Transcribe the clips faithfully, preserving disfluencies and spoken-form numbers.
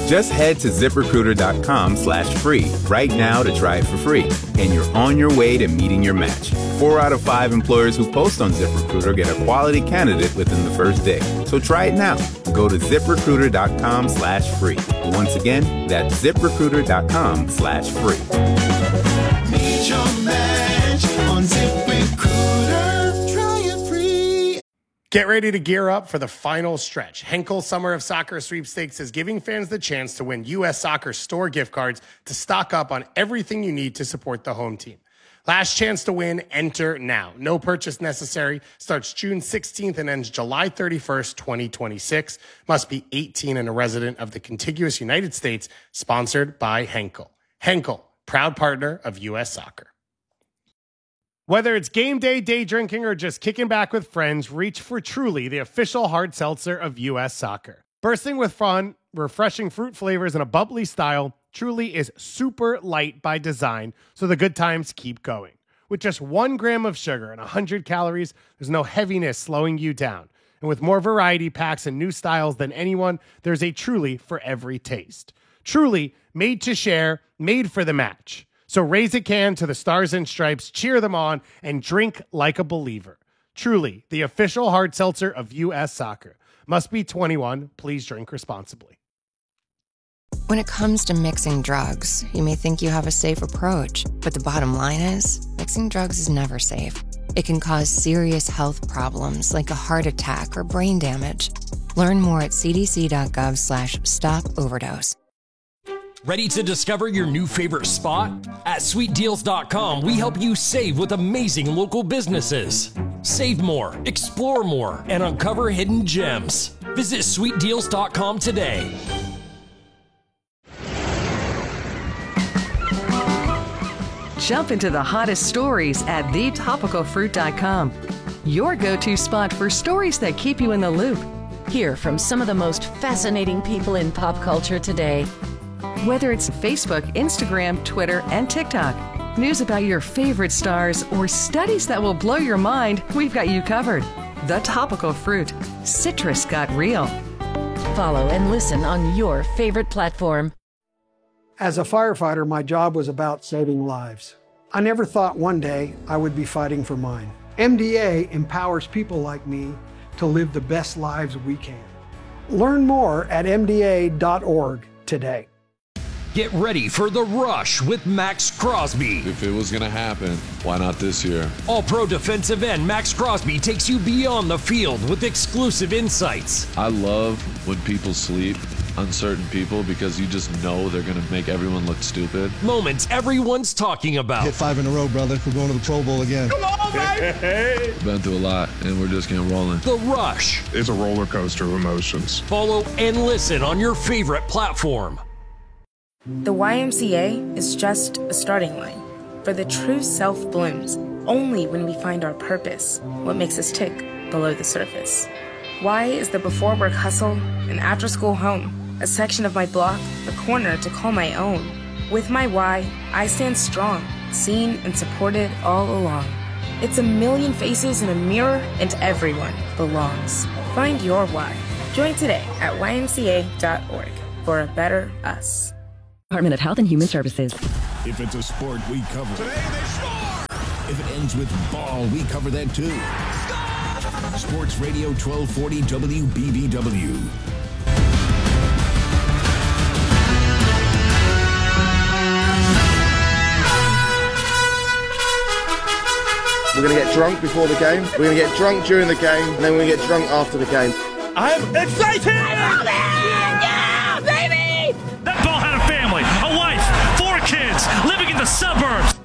Just head to ZipRecruiter.com slash free right now to try it for free, and you're on your way to meeting your match. Four out of five employers who post on ZipRecruiter get a quality candidate within the first day. So try it now. Go to ZipRecruiter.com slash free. Once again, that's ZipRecruiter.com slash free. Meet your match on ZipRecruiter. Try it free. Get ready to gear up for the final stretch. Henkel Summer of Soccer Sweepstakes is giving fans the chance to win U S Soccer store gift cards to stock up on everything you need to support the home team. Last chance to win, enter now. No purchase necessary. Starts June sixteenth and ends July thirty-first, twenty twenty-six. Must be eighteen and a resident of the contiguous United States. Sponsored by Henkel. Henkel, proud partner of U S Soccer. Whether it's game day, day drinking, or just kicking back with friends, reach for Truly, the official hard seltzer of U S Soccer. Bursting with fun, refreshing fruit flavors, and a bubbly style, Truly is super light by design, so the good times keep going. With just one gram of sugar and one hundred calories, there's no heaviness slowing you down. And with more variety packs and new styles than anyone, there's a Truly for every taste. Truly, made to share, made for the match. So raise a can to the Stars and Stripes, cheer them on, and drink like a believer. Truly, the official hard seltzer of U S Soccer. Must be twenty-one. Please drink responsibly. When it comes to mixing drugs, you may think you have a safe approach, but the bottom line is, mixing drugs is never safe. It can cause serious health problems like a heart attack or brain damage. Learn more at cdc.gov slash stop overdose. Ready to discover your new favorite spot? At sweet deals dot com, we help you save with amazing local businesses. Save more, explore more, and uncover hidden gems. Visit sweet deals dot com today. Jump into the hottest stories at the topical fruit dot com. Your go-to spot for stories that keep you in the loop. Hear from some of the most fascinating people in pop culture today. Whether it's Facebook, Instagram, Twitter, and TikTok, news about your favorite stars, or studies that will blow your mind, we've got you covered. The Topical Fruit. Citrus got real. Follow and listen on your favorite platform. As a firefighter, my job was about saving lives. I never thought one day I would be fighting for mine. M D A empowers people like me to live the best lives we can. Learn more at M D A dot org today. Get ready for The Rush with Max Crosby. If it was going to happen, why not this year? All-pro defensive end Max Crosby takes you beyond the field with exclusive insights. I love when people sleep, uncertain people, because you just know they're going to make everyone look stupid. Moments everyone's talking about. Hit five in a row, brother. We're going to the Pro Bowl again. Come on, baby! Been through a lot, and we're just getting rolling. The Rush. It's a roller coaster of emotions. Follow and listen on your favorite platform. The Y M C A is just a starting line, for the true self blooms only when we find our purpose, what makes us tick below the surface. Y is the before work hustle, an after school home, a section of my block, a corner to call my own. With my Y, I stand strong, seen and supported all along. It's a million faces in a mirror, and everyone belongs. Find your Y. Join today at Y M C A dot org for a better us. Department of Health and Human Services. If it's a sport, we cover it. Today they score! If it ends with ball, we cover that too. Score! Sports Radio twelve forty W B B W. We're going to get drunk before the game, we're going to get drunk during the game, and then we're going to get drunk after the game. I'm excited! I love it! Yeah, baby! That ball had a family, a wife, four kids, living in the suburbs.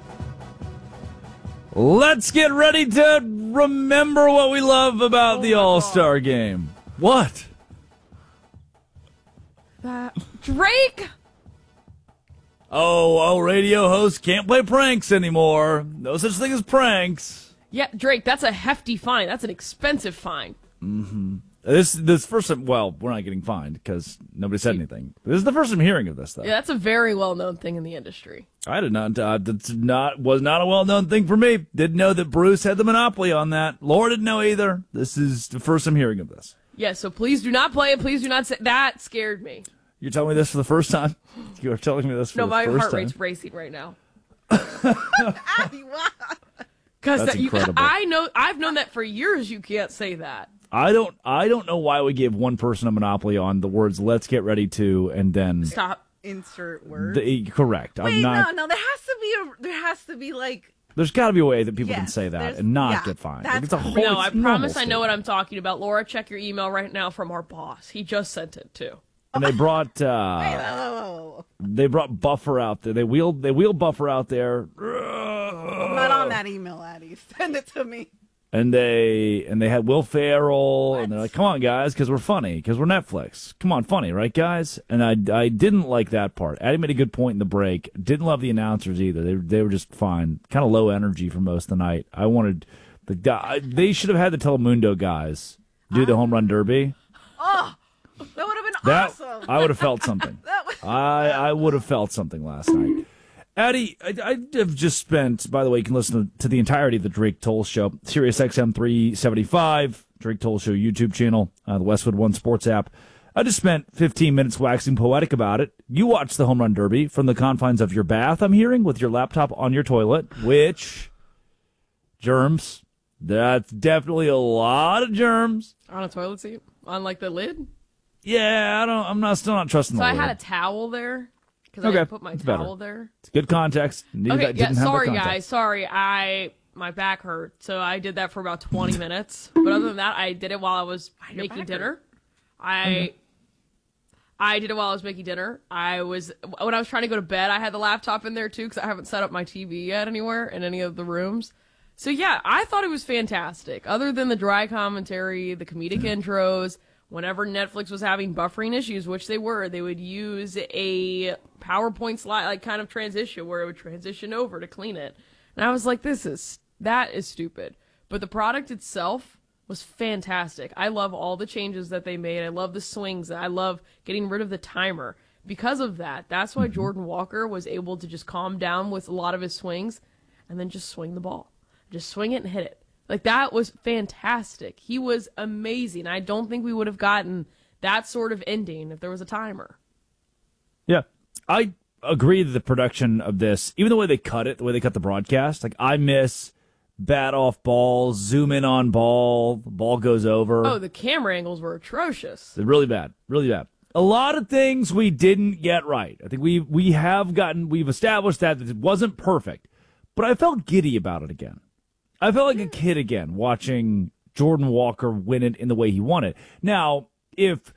Let's get ready to remember what we love about oh the All-Star game. What? Uh, Drake? Oh, oh, radio hosts can't play pranks anymore. No such thing as pranks. Yeah, Drake, that's a hefty fine. That's an expensive fine. Mm-hmm. This this first time, well, we're not getting fined because nobody said anything. This is the first I'm hearing of this, though. Yeah, that's a very well-known thing in the industry. I did not. Uh, that's not was not a well-known thing for me. Didn't know that Bruce had the monopoly on that. Laura didn't know either. This is the first I'm hearing of this. Yeah, so please do not play it. Please do not say that. Scared me. You're telling me this for the first time? You are telling me this for no, the my first heart time? rate's racing right now. Abby, wow. Because That's that, you, incredible. I know, I've known that for years. You can't say that. I don't I don't know why we gave one person a monopoly on the words "let's get ready to" and then Stop. Insert word. The, correct. Wait, I'm not. no, no. There has to be a. There has to be like. There's got to be a way that people Yes, can say that there's- and not yeah, get fined. that's- Like, it's a whole, No, it's I normal promise I know state. what I'm talking about. Laura, check your email right now from our boss. He just sent it too. And they brought uh, Wait, whoa, whoa, whoa, whoa. they brought Buffer out there. They wheeled they wheeled Buffer out there, I'm not on that email, Addie. Send it to me. and they and they had Will Ferrell, and they're like, "Come on, guys, because we're funny, because we're Netflix. Come on, funny, right, guys?" And I, I didn't like that part. Addie made a good point in the break. Didn't love the announcers either. They they were just fine, kind of low energy for most of the night. I wanted the guy. They should have had the Telemundo guys do the home run derby. Oh, that would have been That awesome. I would have felt something. That would- I I would have felt something last night. Addie, I, I have just spent. By the way, you can listen to, to the entirety of the Drake Toll Show, Sirius X M three seventy-five, Drake Toll Show YouTube channel, uh, the Westwood One Sports app. I just spent fifteen minutes waxing poetic about it. You watched the home run derby from the confines of your bath, I'm hearing, with your laptop on your toilet, which germs. That's definitely a lot of germs. On a toilet seat? On like the lid? Yeah, I don't. I'm not still not trusting So the I lid. had a towel there. Because Okay, I didn't put my it's towel better. there. It's good context. Needed Okay, that, yeah, didn't have that sorry context. guys, sorry. I my back hurt, so I did that for about twenty minutes. But other than that, I did it while I was making back dinner. I I did it while I was making dinner. I was when I was trying to go to bed, I had the laptop in there too because I haven't set up my T V yet anywhere in any of the rooms. So yeah, I thought it was fantastic. Other than the dry commentary, the comedic intros. Whenever Netflix was having buffering issues, which they were, they would use a PowerPoint slide, like kind of transition where it would transition over to clean it. And I was like, this is, that is stupid. But the product itself was fantastic. I love all the changes that they made. I love the swings. I love getting rid of the timer. Because of that, that's why Jordan Walker was able to just calm down with a lot of his swings and then just swing the ball. Just swing it and hit it. Like, that was fantastic. He was amazing. I don't think we would have gotten that sort of ending if there was a timer. Yeah, I agree that the production of this, even the way they cut it, the way they cut the broadcast, like I miss bat off ball, zoom in on ball, the ball goes over. Oh, the camera angles were atrocious. They're really bad, really bad. A lot of things we didn't get right. I think we we have gotten, we've established that it wasn't perfect, but I felt giddy about it again. I felt like a kid again watching Jordan Walker win it in the way he won it. Now, if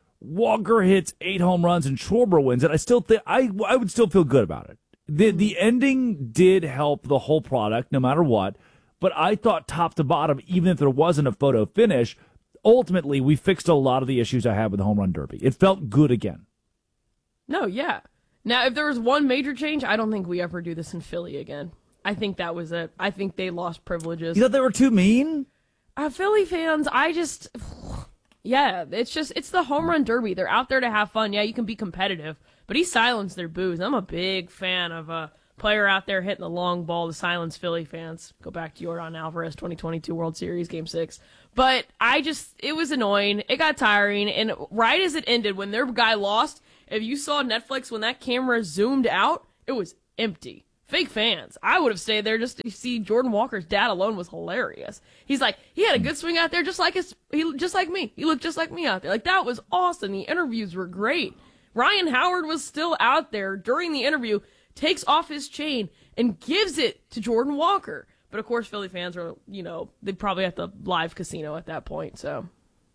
Walker hits eight home runs and Schwarber wins it, I still think I I would still feel good about it. The the ending did help the whole product, no matter what. But I thought top to bottom, even if there wasn't a photo finish, ultimately we fixed a lot of the issues I had with the home run derby. It felt good again. No, yeah. Now, if there was one major change, I don't think we ever do this in Philly again. I think that was it. I think they lost privileges. You thought they were too mean? Uh, Philly fans, I just... Yeah, it's just, it's the home run derby. They're out there to have fun. Yeah, you can be competitive, but he silenced their boos. I'm a big fan of a player out there hitting the long ball to silence Philly fans. Go back to Yordan Alvarez, twenty twenty-two World Series, Game six. But I just, it was annoying. It got tiring, and right as it ended, when their guy lost, if you saw Netflix, when that camera zoomed out, it was empty. Fake fans. I would have stayed there just to see Jordan Walker's dad alone was hilarious. He's like, he had a good swing out there just like his, he just like me. He looked just like me out there. Like, that was awesome. The interviews were great. Ryan Howard was still out there during the interview, takes off his chain and gives it to Jordan Walker. But of course, Philly fans are, you know, they'd probably at the live casino at that point, so.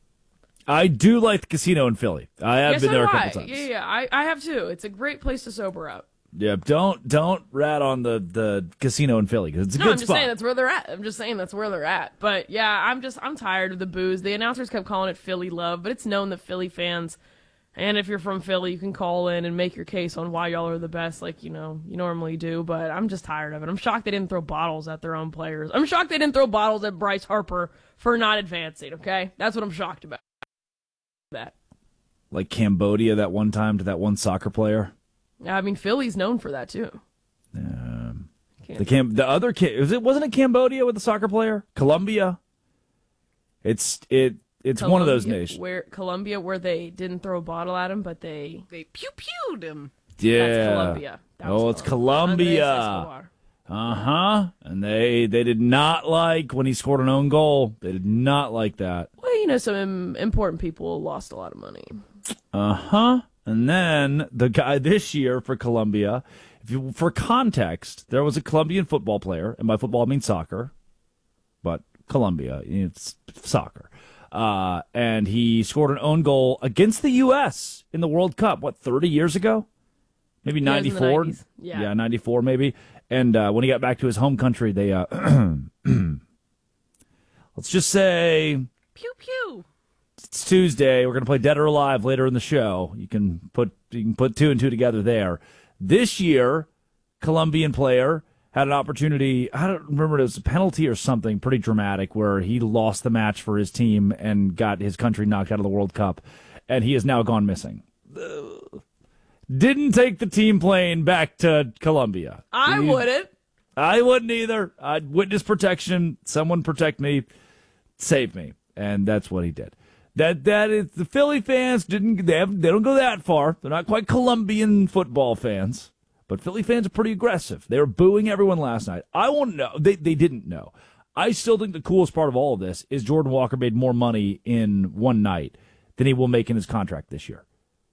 I do like the casino in Philly. I have yeah, been so there a do couple I. times. Yeah, yeah, I, I have too. It's a great place to sober up. Yeah, don't don't rat on the, the casino in Philly because it's a no, good I'm just spot. saying that's where they're at. I'm just saying that's where they're at. But yeah, I'm just I'm tired of the booze. The announcers kept calling it Philly love, but it's known that Philly fans, and if you're from Philly, you can call in and make your case on why y'all are the best, like you know you normally do. But I'm just tired of it. I'm shocked they didn't throw bottles at their own players. I'm shocked they didn't throw bottles at Bryce Harper for not advancing. Okay, that's what I'm shocked about. That. Like Cambodia that one time to that one soccer player. Yeah, I mean Philly's known for that too. Um, the Cam, the other kid, was it wasn't it Cambodia with the soccer player? Colombia. It's it it's one of those Colombia, nations. Where Colombia, where they didn't throw a bottle at him, but they They pew pewed him. Yeah. That's Colombia. That was oh, it's Colombia. Andres Colombia. Escobar. Uh huh. And they they did not like when he scored an own goal. They did not like that. Well, you know, some im- important people lost a lot of money. Uh huh. And then the guy this year for Colombia, if you, for context, there was a Colombian football player, and by football I mean soccer, but Colombia, it's soccer. Uh, and he scored an own goal against the U S in the World Cup, what, thirty years ago? Maybe Yeah, it was in the ninety-four? nineties. Yeah. yeah, ninety-four maybe. And uh, when he got back to his home country, they, uh, let's just say, Pew pew. it's Tuesday. We're going to play Dead or Alive later in the show. You can put you can put two and two together there. This year, Colombian player had an opportunity. I don't remember, it was a penalty or something pretty dramatic where he lost the match for his team and got his country knocked out of the World Cup, and he has now gone missing. Didn't take the team plane back to Colombia. I He- wouldn't. I wouldn't either. I'd witness protection. Someone protect me. Save me. And that's what he did. That that is the Philly fans didn't they have they don't go that far. They're not quite Colombian football fans, but Philly fans are pretty aggressive. They were booing everyone last night. I won't know. They they didn't know. I still think the coolest part of all of this is Jordan Walker made more money in one night than he will make in his contract this year.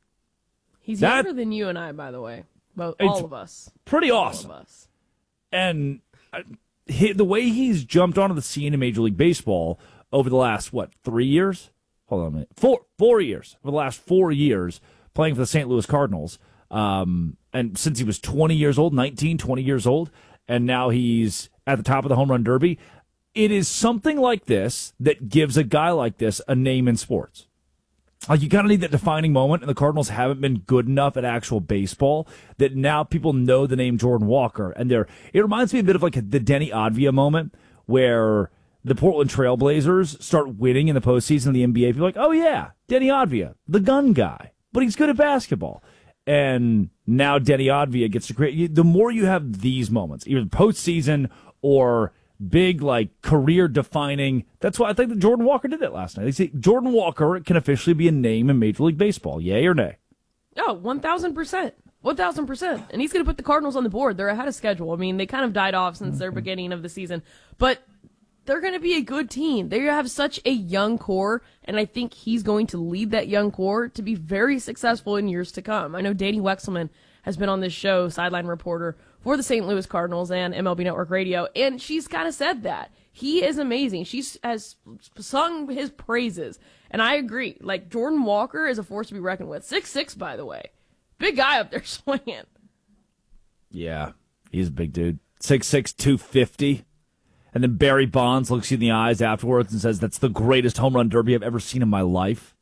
He's That- younger than you and I, by the way. Both, It's all of us. Pretty All awesome. of us. And uh, he, the way he's jumped onto the scene in Major League Baseball over the last, what, three years? Hold on a minute. Four, four years. Over the last four years, playing for the Saint Louis Cardinals. Um, and since he was twenty years old, nineteen, twenty years old, and now he's at the top of the home run derby. It is something like this that gives a guy like this a name in sports. Like, you kind of need that defining moment, and the Cardinals haven't been good enough at actual baseball that now people know the name Jordan Walker. And they're, it reminds me a bit of like the Denny Advia moment where the Portland Trailblazers start winning in the postseason of the N B A. People are like, oh, yeah, Denny Advia, the gun guy, but he's good at basketball. And now Denny Advia gets to create. The more you have these moments, either postseason or big, like, career-defining. That's why I think that Jordan Walker did that last night. They say Jordan Walker can officially be a name in Major League Baseball. Yay or nay? Oh, one thousand percent. one thousand percent. And he's going to put the Cardinals on the board. They're ahead of schedule. I mean, they kind of died off since their beginning of the season. But they're going to be a good team. They have such a young core, and I think he's going to lead that young core to be very successful in years to come. I know Danny Wexelman has been on this show, sideline reporter for the Saint Louis Cardinals and M L B Network Radio, and she's kind of said that. He is amazing. She has sung his praises, and I agree. Like, Jordan Walker is a force to be reckoned with. six six, by the way. Big guy up there swinging. Yeah, he's a big dude. six six, two fifty. And then Barry Bonds looks you in the eyes afterwards and says, that's the greatest home run derby I've ever seen in my life.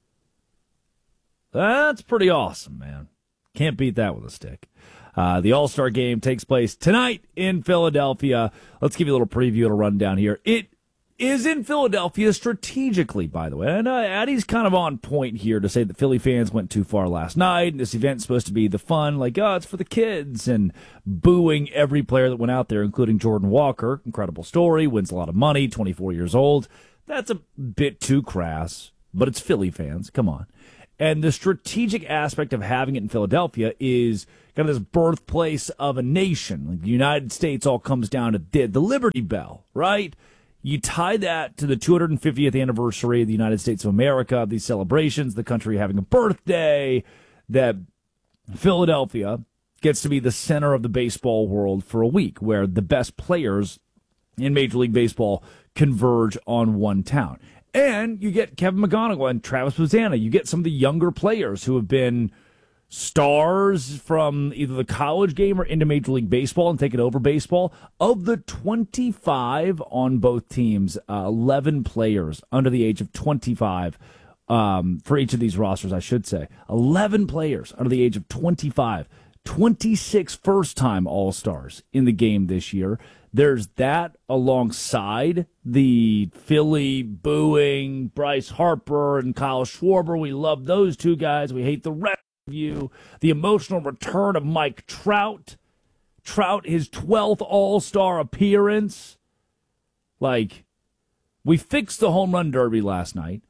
That's pretty awesome, man. Can't beat that with a stick. Uh, the All-Star Game takes place tonight in Philadelphia. Let's give you a little preview and a rundown here. It is in Philadelphia strategically, by the way. And uh, Addie's kind of on point here to say that Philly fans went too far last night. This event's supposed to be the fun, like, oh, it's for the kids, and booing every player that went out there, including Jordan Walker. Incredible story, wins a lot of money, twenty-four years old. That's a bit too crass, but it's Philly fans. Come on. And the strategic aspect of having it in Philadelphia is kind of this birthplace of a nation. Like, the United States all comes down to the, the Liberty Bell, right? You tie that to the two hundred fiftieth anniversary of the United States of America, these celebrations, the country having a birthday, that Philadelphia gets to be the center of the baseball world for a week, where the best players in Major League Baseball converge on one town. And you get Kevin McGonigal and Travis Bozzana. You get some of the younger players who have been stars from either the college game or into Major League Baseball and taken over baseball. Of the twenty-five on both teams, uh, eleven players under the age of twenty-five um, for each of these rosters, I should say. eleven players under the age of twenty-five. twenty-six first-time All-Stars in the game this year. There's that alongside the Philly booing Bryce Harper and Kyle Schwarber. We love those two guys. We hate the rest of you. The emotional return of Mike Trout. Trout, his twelfth All-Star appearance. Like, we fixed the home run derby last night.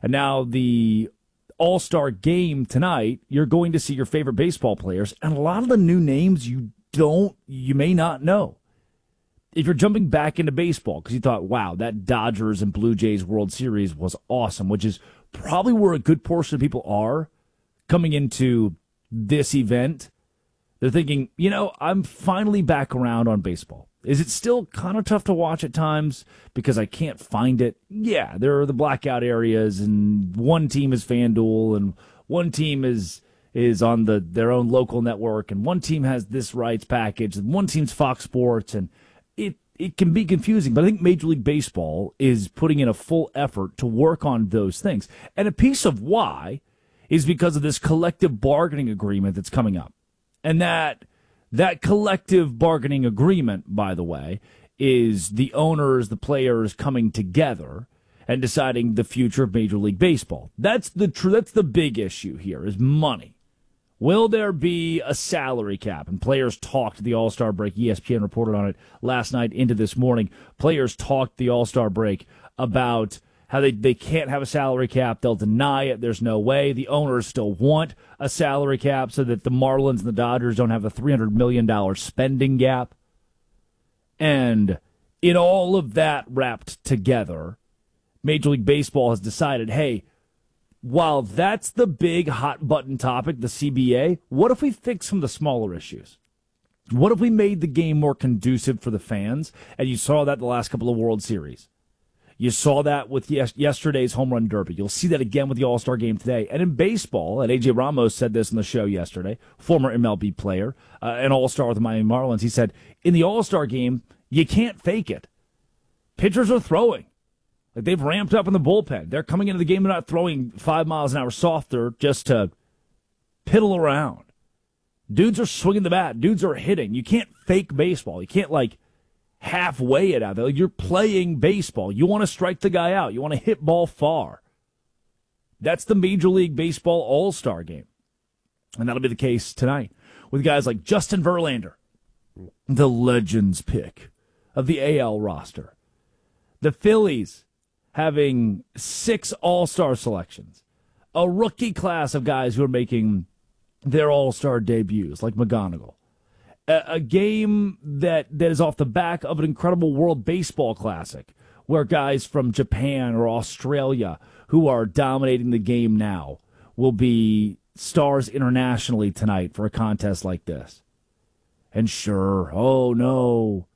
And now the All-Star game tonight, you're going to see your favorite baseball players, and a lot of the new names you don't, you may not know. If you're jumping back into baseball because you thought, wow, that Dodgers and Blue Jays World Series was awesome, which is probably where a good portion of people are coming into this event, they're thinking, you know, I'm finally back around on baseball. Is it still kind of tough to watch at times because I can't find it? Yeah, there are the blackout areas, and one team is FanDuel, and one team is is on the their own local network, and one team has this rights package, and one team's Fox Sports, and it it can be confusing. But I think Major League Baseball is putting in a full effort to work on those things. And a piece of why is because of this collective bargaining agreement that's coming up. And that that collective bargaining agreement, by the way, is the owners, the players coming together and deciding the future of Major League Baseball. That's the tr- that's the big issue here, is money. Will there be a salary cap? And players talked the All-Star break. E S P N reported on it last night into this morning. Players talked the All-Star break about how they, they can't have a salary cap. They'll deny it. There's no way. The owners still want a salary cap so that the Marlins and the Dodgers don't have a three hundred million dollars spending gap. And in all of that wrapped together, Major League Baseball has decided, hey, while that's the big hot-button topic, the C B A, what if we fix some of the smaller issues? What if we made the game more conducive for the fans? And you saw that the last couple of World Series. You saw that with yes- yesterday's Home Run Derby. You'll see that again with the All-Star game today. And in baseball, and A J Ramos said this on the show yesterday, former M L B player, uh, an All-Star with the Miami Marlins, he said, in the All-Star game, you can't fake it. Pitchers are throwing. Like, they've ramped up in the bullpen. They're coming into the game, they're not throwing five miles an hour softer just to piddle around. Dudes are swinging the bat. Dudes are hitting. You can't fake baseball. You can't, like, halfway it out there. Like, you're playing baseball. You want to strike the guy out. You want to hit ball far. That's the Major League Baseball All-Star game. And that'll be the case tonight with guys like Justin Verlander, the Legends pick of the A L roster. The Phillies having six All-Star selections. A rookie class of guys who are making their All-Star debuts, like McGonigal. A, a game that, that is off the back of an incredible World Baseball Classic, where guys from Japan or Australia who are dominating the game now will be stars internationally tonight for a contest like this. And sure, oh no,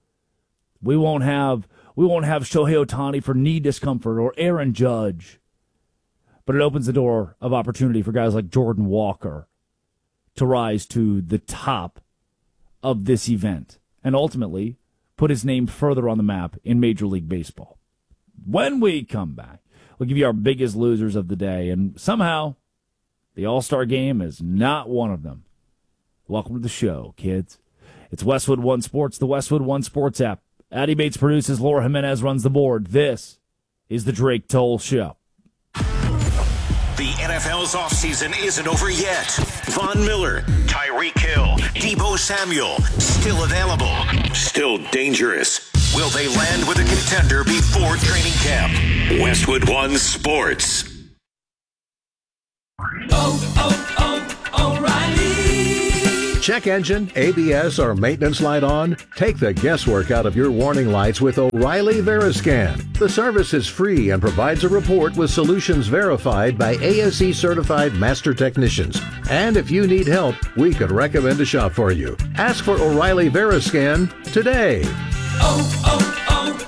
we won't have we won't have Shohei Ohtani for knee discomfort or Aaron Judge. But it opens the door of opportunity for guys like Jordan Walker to rise to the top of this event and ultimately put his name further on the map in Major League Baseball. When we come back, we'll give you our biggest losers of the day, and somehow the All-Star game is not one of them. Welcome to the show, kids. It's Westwood One Sports, the Westwood One Sports app. Addy Bates produces, Laura Jimenez runs the board. This is the Drake Toll Show. The N F L's offseason isn't over yet. Von Miller, Tyreek Hill, Deebo Samuel, still available, still dangerous. Will they land with a contender before training camp? Westwood One Sports. Oh, oh, oh, O'Reilly. Check engine, A B S, or maintenance light on? Take the guesswork out of your warning lights with O'Reilly Veriscan. The service is free and provides a report with solutions verified by A S E certified master technicians. And if you need help, we could recommend a shop for you. Ask for O'Reilly Veriscan today. Oh,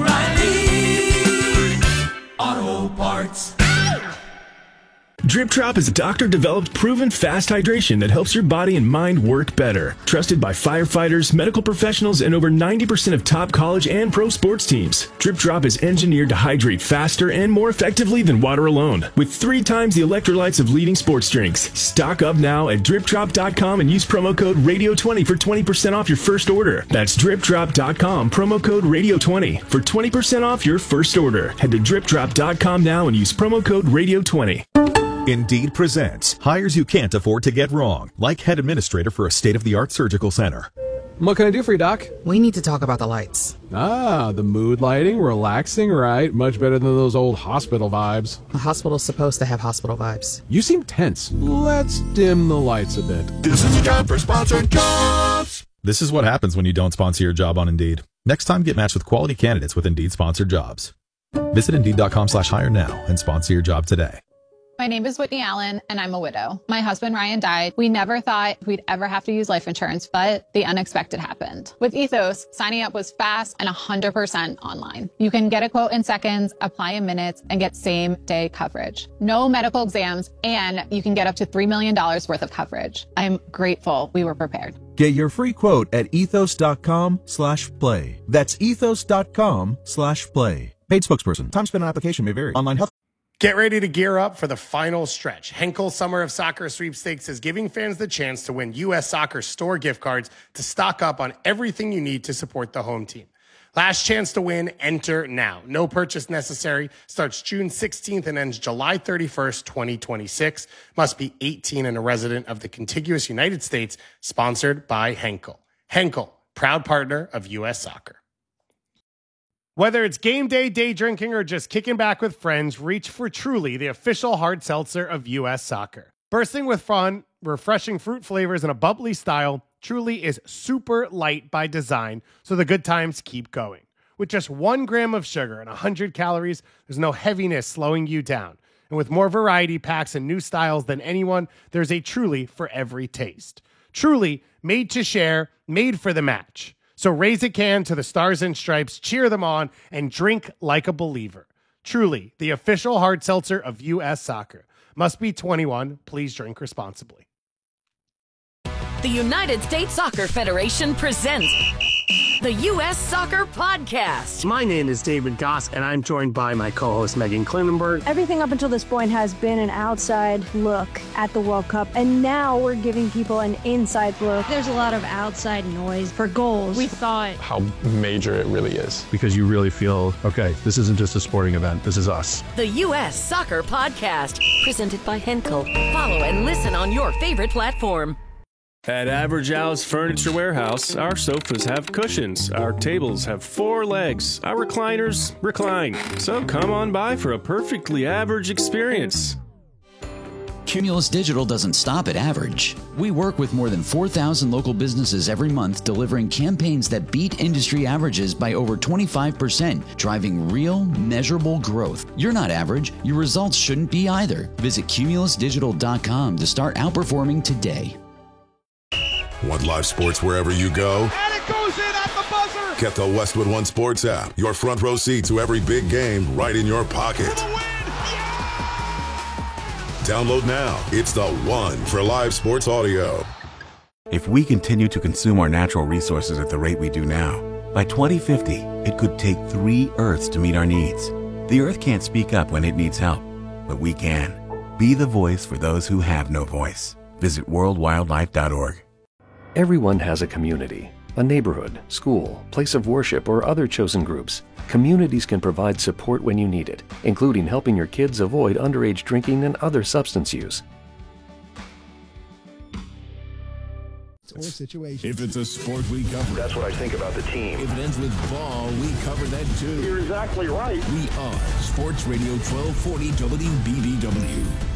oh, oh, O'Reilly Auto Parts. Drip Drop is a doctor-developed, proven fast hydration that helps your body and mind work better. Trusted by firefighters, medical professionals, and over ninety percent of top college and pro sports teams. Drip Drop is engineered to hydrate faster and more effectively than water alone, with three times the electrolytes of leading sports drinks. Stock up now at drip drop dot com and use promo code radio twenty for twenty percent off your first order. That's drip drop dot com, promo code radio twenty for twenty percent off your first order. Head to drip drop dot com now and use promo code radio twenty. Indeed presents hires you can't afford to get wrong, like head administrator for a state-of-the-art surgical center. What can I do for you, Doc? We need to talk about the lights. Ah, the mood lighting, relaxing, right? Much better than those old hospital vibes. A hospital's supposed to have hospital vibes. You seem tense. Let's dim the lights a bit. This is a job for sponsored jobs. This is what happens when you don't sponsor your job on Indeed. Next time, get matched with quality candidates with Indeed sponsored jobs. Visit Indeed.com slash hire now and sponsor your job today. My name is Whitney Allen, and I'm a widow. My husband, Ryan, died. We never thought we'd ever have to use life insurance, but the unexpected happened. With Ethos, signing up was fast and one hundred percent online. You can get a quote in seconds, apply in minutes, and get same-day coverage. No medical exams, and you can get up to three million dollars worth of coverage. I'm grateful we were prepared. Get your free quote at ethos.com slash play. That's ethos.com slash play. Paid spokesperson. Time spent on application may vary. Online health. Get ready to gear up for the final stretch. Henkel Summer of Soccer Sweepstakes is giving fans the chance to win U S Soccer store gift cards to stock up on everything you need to support the home team. Last chance to win, enter now. No purchase necessary. Starts June sixteenth and ends July thirty-first, twenty twenty-six. Must be eighteen and a resident of the contiguous United States. Sponsored by Henkel. Henkel, proud partner of U S Soccer. Whether it's game day, day drinking, or just kicking back with friends, reach for Truly, the official hard seltzer of U S Soccer. Bursting with fun, refreshing fruit flavors, and a bubbly style, Truly is super light by design, so the good times keep going. With just one gram of sugar and one hundred calories, there's no heaviness slowing you down. And with more variety packs and new styles than anyone, there's a Truly for every taste. Truly, made to share, made for the match. So raise a can to the Stars and Stripes, cheer them on, and drink like a believer. Truly, the official hard seltzer of U S Soccer. Must be twenty-one. Please drink responsibly. The United States Soccer Federation presents the U S Soccer Podcast. My name is David Goss, and I'm joined by my co-host Megan Klinenberg. Everything up until this point has been an outside look at the World Cup, and now we're giving people an inside look. There's a lot of outside noise for goals. We thought how major it really is. Because you really feel, okay, this isn't just a sporting event, this is us. The U S Soccer Podcast, presented by Henkel. Follow and listen on your favorite platform. At Average Al's Furniture Warehouse, our sofas have cushions, our tables have four legs, our recliners recline. So come on by for a perfectly average experience. Cumulus Digital doesn't stop at average. We work with more than four thousand local businesses every month, delivering campaigns that beat industry averages by over twenty-five percent, driving real, measurable growth. You're not average. Your results shouldn't be either. Visit cumulus digital dot com to start outperforming today. Want live sports wherever you go? And it goes in at the buzzer! Get the Westwood One Sports app. Your front row seat to every big game right in your pocket. Download now. It's the one for live sports audio. If we continue to consume our natural resources at the rate we do now, by twenty fifty, it could take three Earths to meet our needs. The Earth can't speak up when it needs help, but we can. Be the voice for those who have no voice. Visit world wildlife dot org. Everyone has a community, a neighborhood, school, place of worship, or other chosen groups. Communities can provide support when you need it, including helping your kids avoid underage drinking and other substance use. Or situation. If it's a sport, we cover it. That's what I think about the team. If it ends with ball, we cover that too. You're exactly right. We are Sports Radio twelve forty W B B W.